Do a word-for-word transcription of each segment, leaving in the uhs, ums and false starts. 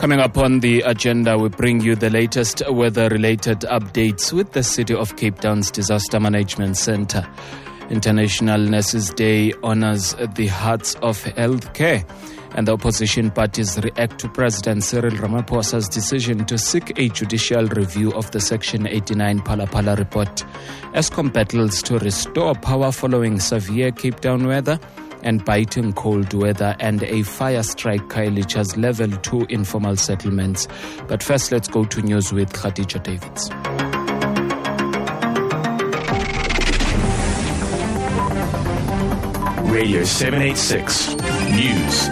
Coming up on the agenda, we bring you the latest weather-related updates with the City of Cape Town's Disaster Management Centre. International Nurses Day honours the hearts of healthcare, and the opposition parties react to President Cyril Ramaphosa's decision to seek a judicial review of the Section eighty-nine Phala Phala report. Eskom battles to restore power following severe Cape Town weather and biting cold weather, and a fire strike Khayelitsha has level two informal settlements. But first, let's go to news with Khadija Davids. Radio seven eighty-six News.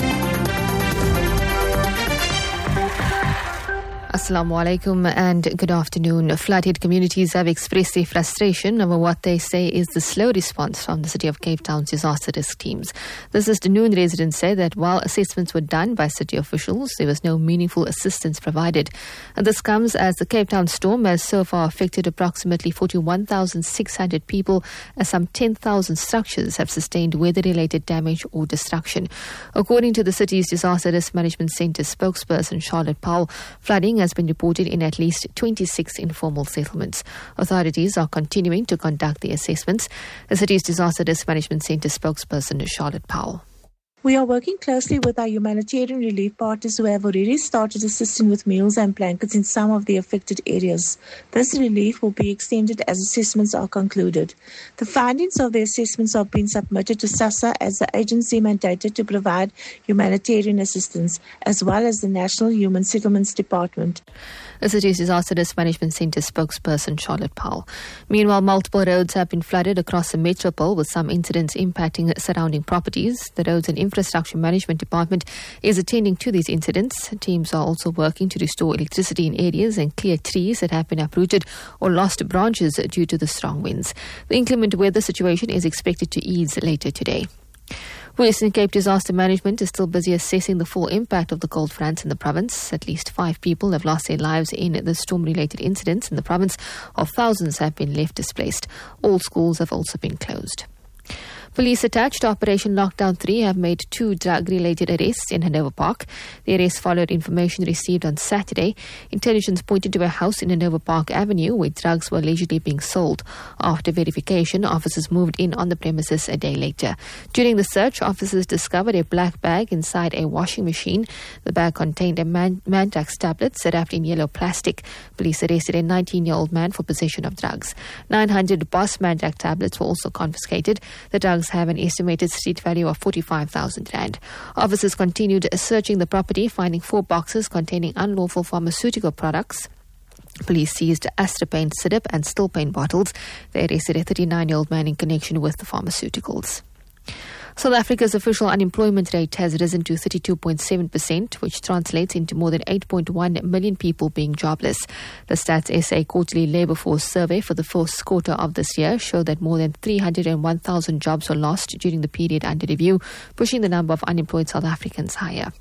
Assalamu alaikum and good afternoon. Flood-hit communities have expressed their frustration over what they say is the slow response from the City of Cape Town's disaster risk teams. This afternoon, residents said that while assessments were done by city officials, there was no meaningful assistance provided. And this comes as the Cape Town storm has so far affected approximately forty-one thousand six hundred people, as some ten thousand structures have sustained weather-related damage or destruction. According to the city's Disaster Risk Management Centre spokesperson Charlotte Powell, flooding has been reported in at least twenty-six informal settlements. Authorities are continuing to conduct the assessments. The city's Disaster Risk Management Centre spokesperson Charlotte Powell. We are working closely with our humanitarian relief partners who have already started assisting with meals and blankets in some of the affected areas. This relief will be extended as assessments are concluded. The findings of the assessments are being submitted to SASSA as the agency mandated to provide humanitarian assistance, as well as the National Human Settlements Department. The city's Disaster Risk Management Centre spokesperson Charlotte Powell. Meanwhile, multiple roads have been flooded across the metropole, with some incidents impacting surrounding properties. The Roads and Infrastructure Management Department is attending to these incidents. Teams are also working to restore electricity in areas and clear trees that have been uprooted or lost branches due to the strong winds. The inclement weather situation is expected to ease later today. Western Cape Disaster Management is still busy assessing the full impact of the cold fronts in the province. At least five people have lost their lives in the storm-related incidents in the province, while thousands have been left displaced. All schools have also been closed. Police attached to Operation Lockdown three have made two drug-related arrests in Hanover Park. The arrests followed information received on Saturday. Intelligence pointed to a house in Hanover Park Avenue where drugs were allegedly being sold. After verification, officers moved in on the premises a day later. During the search, officers discovered a black bag inside a washing machine. The bag contained a man- Mantax tablets wrapped in yellow plastic. Police arrested a nineteen-year-old man for possession of drugs. nine hundred Boss Mantax tablets were also confiscated. The drugs have an estimated street value of forty-five thousand rand. Officers continued searching the property, finding four boxes containing unlawful pharmaceutical products. Police seized Astropane syrup and Stillpain bottles. They arrested a thirty-nine-year-old man in connection with the pharmaceuticals. South Africa's official unemployment rate has risen to thirty-two point seven percent, which translates into more than eight point one million people being jobless. The Stats S A quarterly labour force survey for the first quarter of this year showed that more than three hundred one thousand jobs were lost during the period under review, pushing the number of unemployed South Africans higher.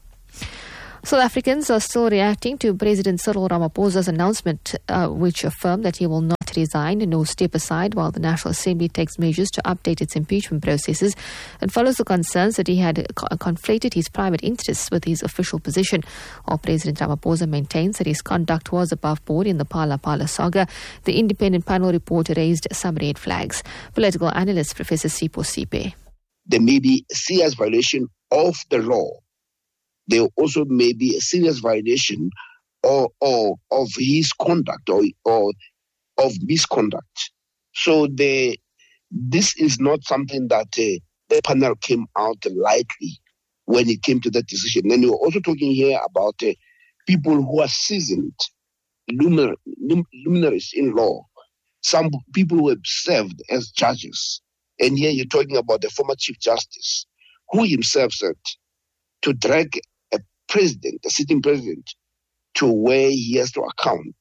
South Africans are still reacting to President Cyril Ramaphosa's announcement, uh, which affirmed that he will not resign nor step aside while the National Assembly takes measures to update its impeachment processes, and follows the concerns that he had co- conflated his private interests with his official position. While President Ramaphosa maintains that his conduct was above board in the Phala Phala saga, the independent panel report raised some red flags. Political analyst Professor Sipho Sipe. There may be a serious violation of the law. There also may be a serious violation or, or of his conduct or, or of misconduct. So the, this is not something that uh, the panel came out lightly when it came to that decision. And we're also talking here about uh, people who are seasoned, lumin- lum- luminaries in law, some people who have served as judges. And here you're talking about the former Chief Justice, who himself said to drag president, the sitting president, to where he has to account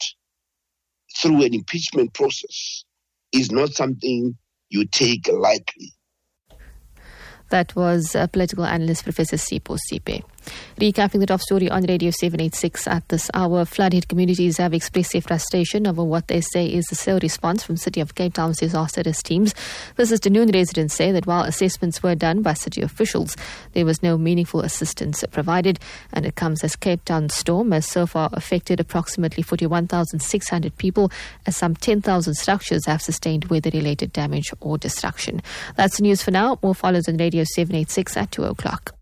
through an impeachment process is not something you take lightly. That was uh, political analyst Professor Sipho Sipe. Recapping the top story on Radio seven eighty-six at this hour, flood-hit communities have expressed their frustration over what they say is the slow response from City of Cape Town's disaster risk teams. This afternoon, residents say that while assessments were done by city officials, there was no meaningful assistance provided, and it comes as Cape Town's storm has so far affected approximately forty-one thousand six hundred people, as some ten thousand structures have sustained weather-related damage or destruction. That's the news for now. More follows on Radio seven eighty-six at two o'clock.